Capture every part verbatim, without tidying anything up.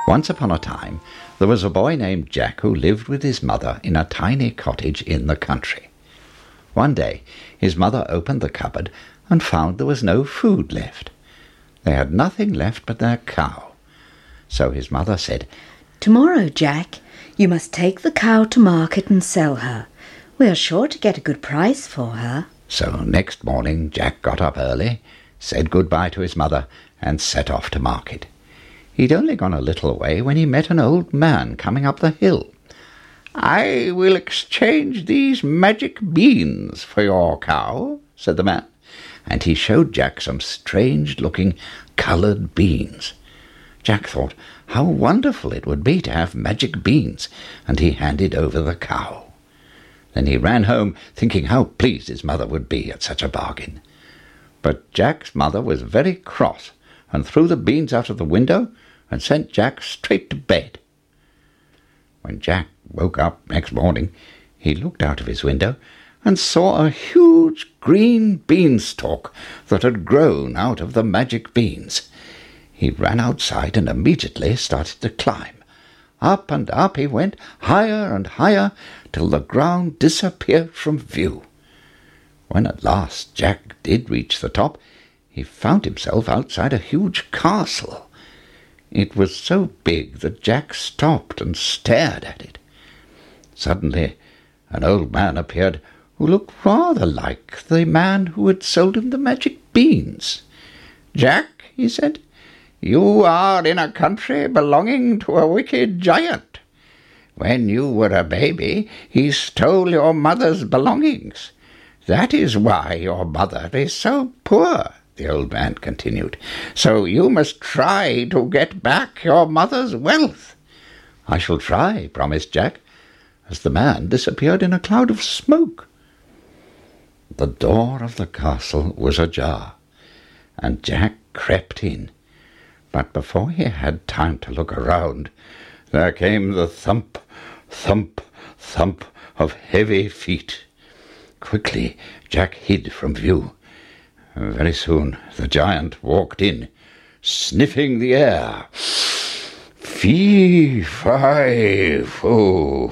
Once upon a time, there was a boy named Jack who lived with his mother in a tiny cottage in the country. One day, his mother opened the cupboard and found there was no food left. They had nothing left but their cow. So his mother said, "Tomorrow, Jack, you must take the cow to market and sell her. We are sure to get a good price for her." So next morning Jack got up early, said good-bye to his mother, and set off to market. He'd only gone a little way when he met an old man coming up the hill. "I will exchange these magic beans for your cow," said the man, and he showed Jack some strange-looking coloured beans. Jack thought how wonderful it would be to have magic beans, and he handed over the cow. Then he ran home, thinking how pleased his mother would be at such a bargain. But Jack's mother was very cross, and threw the beans out of the window and sent Jack straight to bed. When Jack woke up next morning, he looked out of his window and saw a huge green beanstalk that had grown out of the magic beans. He ran outside and immediately started to climb. Up and up he went, higher and higher, till the ground disappeared from view. When at last Jack did reach the top, he found himself outside a huge castle. It was so big that Jack stopped and stared at it. Suddenly an old man appeared who looked rather like the man who had sold him the magic beans. "Jack," he said, "you are in a country belonging to a wicked giant. When you were a baby, he stole your mother's belongings. That is why your mother is so poor," the old man continued. "So you must try to get back your mother's wealth." "I shall try," promised Jack, as the man disappeared in a cloud of smoke. The door of the castle was ajar, and Jack crept in. But before he had time to look around, there came the thump, thump, thump of heavy feet. Quickly Jack hid from view. Very soon the giant walked in, sniffing the air. "Fee, fi, fo,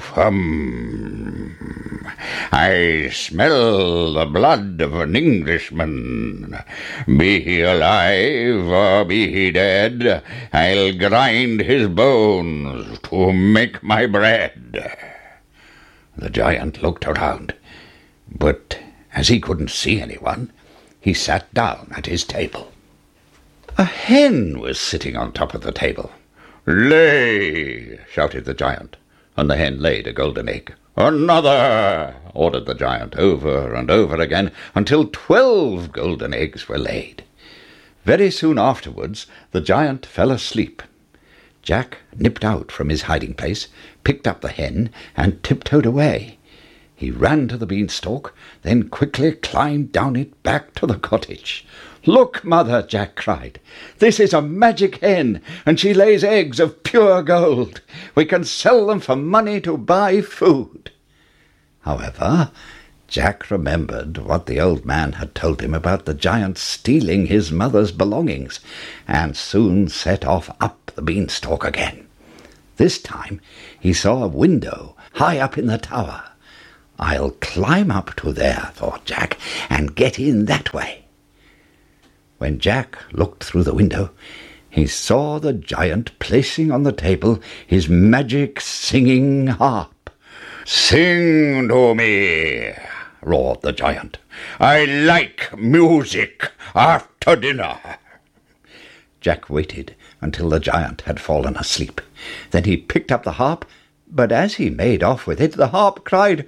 fum. I smell the blood of an Englishman. Be he alive or be he dead, I'll grind his bones to make my bread." The giant looked around, but as he couldn't see anyone, he sat down at his table. A hen was sitting on top of the table. "Lay!" shouted the giant, and the hen laid a golden egg. "Another!" ordered the giant, over and over again, until twelve golden eggs were laid. Very soon afterwards the giant fell asleep. Jack nipped out from his hiding-place, picked up the hen, and tiptoed away. He ran to the beanstalk, then quickly climbed down it back to the cottage. "Look, mother," Jack cried. "This is a magic hen, and she lays eggs of pure gold. We can sell them for money to buy food." However, Jack remembered what the old man had told him about the giant stealing his mother's belongings, and soon set off up the beanstalk again. This time he saw a window high up in the tower. "I'll climb up to there," thought Jack, "and get in that way." When Jack looked through the window, he saw the giant placing on the table his magic singing harp. "Sing to me," roared the giant. "I like music after dinner." Jack waited until the giant had fallen asleep. Then he picked up the harp, but as he made off with it, the harp cried,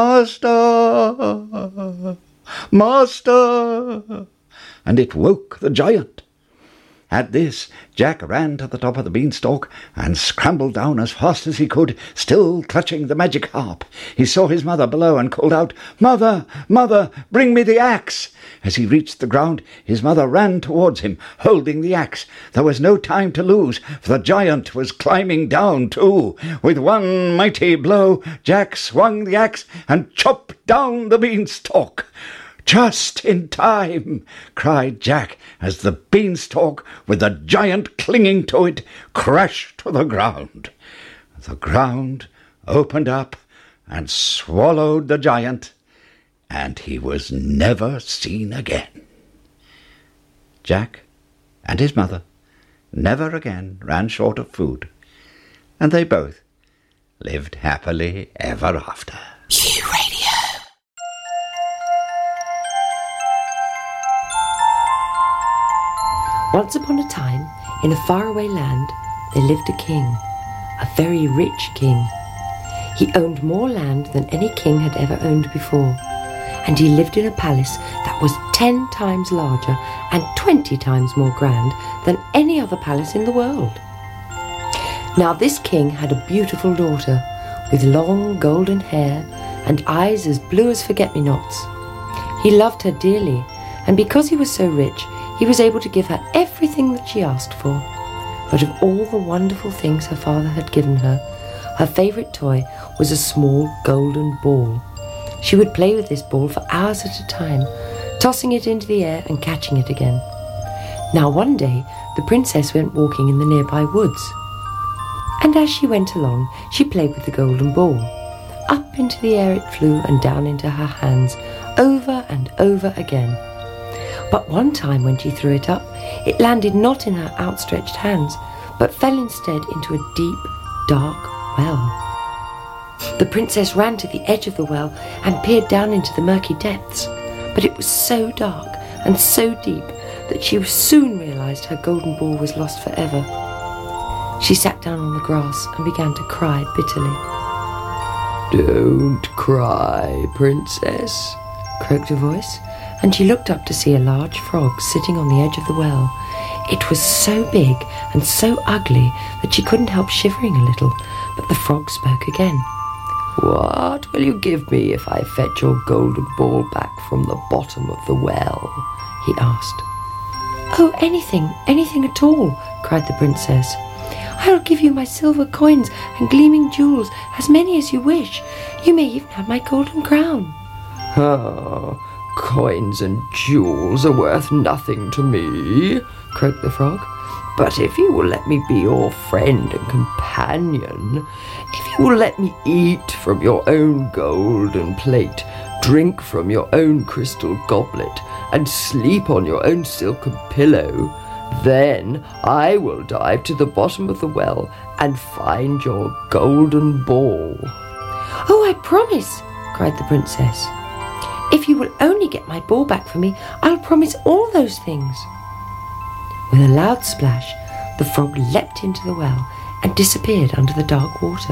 "Master! Master!" and it woke the giant. At this, Jack ran to the top of the beanstalk and scrambled down as fast as he could, still clutching the magic harp. He saw his mother below and called out, "Mother, mother, bring me the axe!" As he reached the ground, his mother ran towards him, holding the axe. There was no time to lose, for the giant was climbing down too. With one mighty blow, Jack swung the axe and chopped down the beanstalk. "Just in time!" cried Jack, as the beanstalk, with the giant clinging to it, crashed to the ground. The ground opened up and swallowed the giant, and he was never seen again. Jack and his mother never again ran short of food, and they both lived happily ever after. You Radio. Once upon a time, in a faraway land, there lived a king, a very rich king. He owned more land than any king had ever owned before, and he lived in a palace that was ten times larger and twenty times more grand than any other palace in the world. Now this king had a beautiful daughter with long golden hair and eyes as blue as forget-me-nots. He loved her dearly, and because he was so rich, he was able to give her everything that she asked for. But of all the wonderful things her father had given her, her favourite toy was a small golden ball. She would play with this ball for hours at a time, tossing it into the air and catching it again. Now one day, the princess went walking in the nearby woods, and as she went along, she played with the golden ball. Up into the air it flew and down into her hands, over and over again. But one time when she threw it up, it landed not in her outstretched hands, but fell instead into a deep, dark well. The princess ran to the edge of the well and peered down into the murky depths, but it was so dark and so deep that she soon realised her golden ball was lost forever. She sat down on the grass and began to cry bitterly. "Don't cry, princess," croaked a voice, and she looked up to see a large frog sitting on the edge of the well. It was so big and so ugly that she couldn't help shivering a little, but the frog spoke again. "What will you give me if I fetch your golden ball back from the bottom of the well?" he asked. "Oh, anything, anything at all," cried the princess. "I'll give you my silver coins and gleaming jewels, as many as you wish. You may even have my golden crown." "Oh, coins and jewels are worth nothing to me," croaked the frog. "But if you will let me be your friend and companion, if you will let me eat from your own golden plate, drink from your own crystal goblet, and sleep on your own silken pillow, then I will dive to the bottom of the well and find your golden ball." "Oh, I promise," cried the princess. "If you will only get my ball back for me, I'll promise all those things." With a loud splash, the frog leapt into the well and disappeared under the dark water.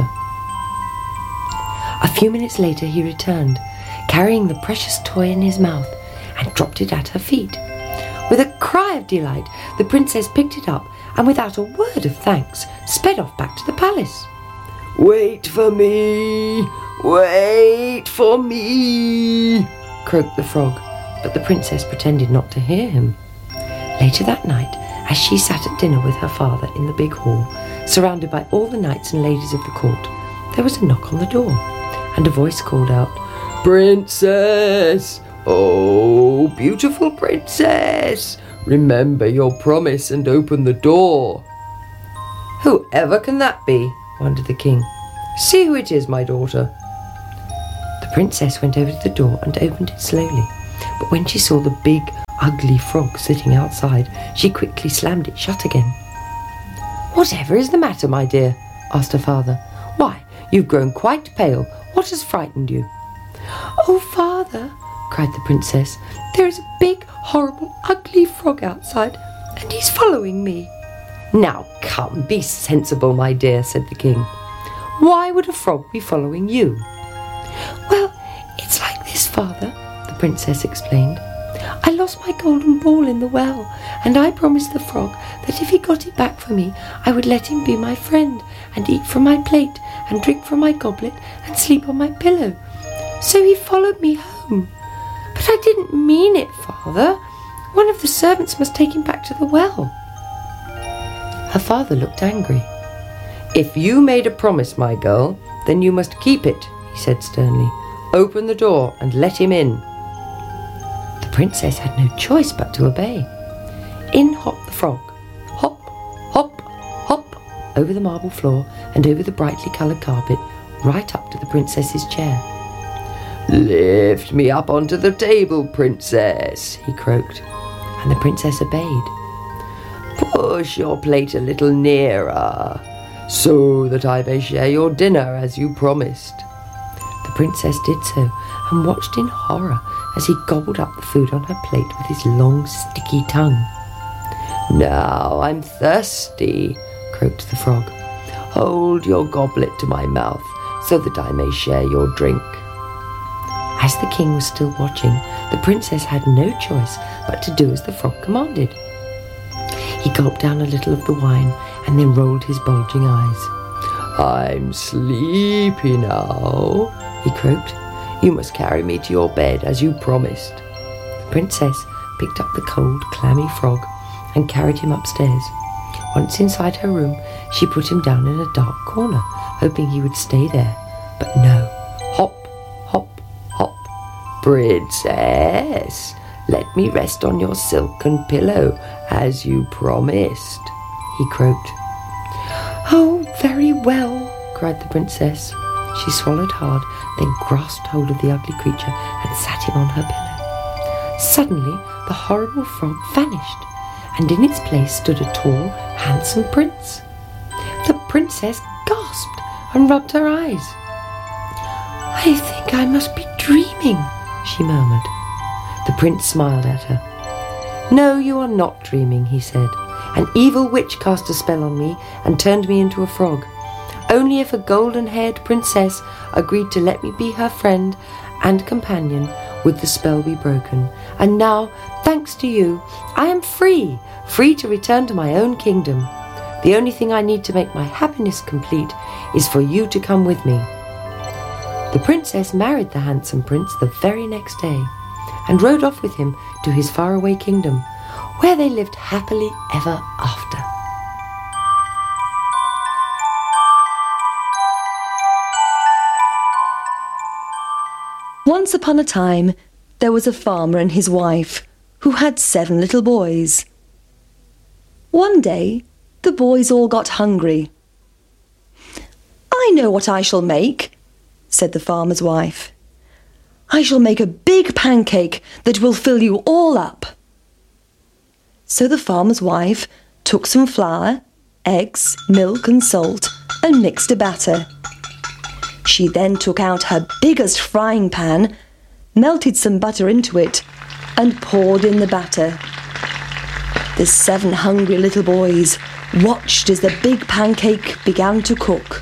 A few minutes later he returned, carrying the precious toy in his mouth, and dropped it at her feet. With a cry of delight, the princess picked it up and without a word of thanks sped off back to the palace. "Wait for me! Wait for me!" croaked the frog, but the princess pretended not to hear him. Later that night, as she sat at dinner with her father in the big hall, surrounded by all the knights and ladies of the court, there was a knock on the door, and a voice called out, "Princess! Oh, beautiful princess! Remember your promise and open the door." "Whoever can that be?" wondered the king. "See who it is, my daughter." The princess went over to the door and opened it slowly, but when she saw the big, ugly frog sitting outside, she quickly slammed it shut again. "Whatever is the matter, my dear?" asked her father. "Why, you've grown quite pale. What has frightened you?" "Oh, father," cried the princess, "there is a big, horrible, ugly frog outside, and he's following me." "Now come, be sensible, my dear," said the king. "Why would a frog be following you?" "Well, it's like this, father," the princess explained. "I lost my golden ball in the well, and I promised the frog that if he got it back for me, I would let him be my friend, and eat from my plate, and drink from my goblet, and sleep on my pillow. So he followed me home. But I didn't mean it, father. One of the servants must take him back to the well." Her father looked angry. "If you made a promise, my girl, then you must keep it," he said sternly. "Open the door and let him in." princess had no choice but to obey. In hopped the frog, hop, hop, hop, over the marble floor and over the brightly coloured carpet, right up to the princess's chair. "Lift me up onto the table, princess," he croaked, and the princess obeyed. "Push your plate a little nearer, so that I may share your dinner as you promised." The princess did so, and watched in horror as he gobbled up the food on her plate with his long, sticky tongue. "Now I'm thirsty," croaked the frog. "Hold your goblet to my mouth, so that I may share your drink." As the king was still watching, the princess had no choice but to do as the frog commanded. He gulped down a little of the wine and then rolled his bulging eyes. "I'm sleepy now," he croaked. "You must carry me to your bed as you promised." The princess picked up the cold, clammy frog and carried him upstairs. Once inside her room, she put him down in a dark corner, hoping he would stay there. But no. Hop, hop, hop. "Princess, let me rest on your silken pillow as you promised," he croaked. "Oh, very well," cried the princess. She swallowed hard, then grasped hold of the ugly creature and sat him on her pillow. Suddenly, the horrible frog vanished, and in its place stood a tall, handsome prince. The princess gasped and rubbed her eyes. "I think I must be dreaming," she murmured. The prince smiled at her. "No, you are not dreaming," he said. "An evil witch cast a spell on me and turned me into a frog. Only if a golden-haired princess agreed to let me be her friend and companion would the spell be broken. And now, thanks to you, I am free, free to return to my own kingdom. The only thing I need to make my happiness complete is for you to come with me." The princess married the handsome prince the very next day and rode off with him to his faraway kingdom, where they lived happily ever after. Once upon a time, there was a farmer and his wife who had seven little boys. One day, the boys all got hungry. "I know what I shall make," said the farmer's wife. "I shall make a big pancake that will fill you all up." So the farmer's wife took some flour, eggs, milk and salt and mixed a batter. She then took out her biggest frying pan, melted some butter into it, and poured in the batter. The seven hungry little boys watched as the big pancake began to cook.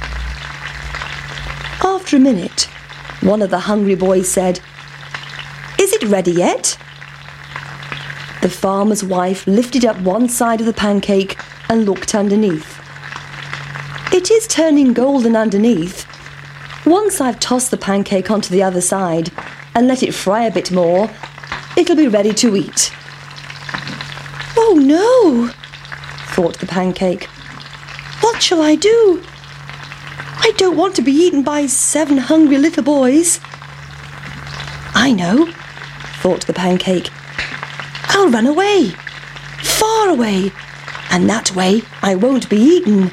After a minute, one of the hungry boys said, "Is it ready yet?" The farmer's wife lifted up one side of the pancake and looked underneath. "It is turning golden underneath. Once I've tossed the pancake onto the other side and let it fry a bit more, it'll be ready to eat." "Oh no," thought the pancake. "What shall I do? I don't want to be eaten by seven hungry little boys." "I know," thought the pancake. "I'll run away, far away, and that way I won't be eaten."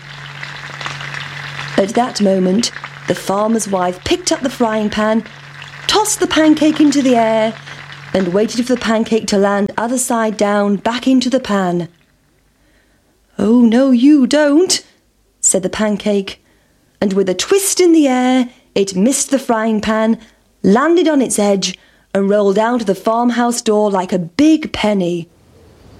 At that moment, the farmer's wife picked up the frying pan, tossed the pancake into the air, and waited for the pancake to land other side down back into the pan. "Oh, no, you don't," said the pancake, and with a twist in the air, it missed the frying pan, landed on its edge, and rolled out of the farmhouse door like a big penny.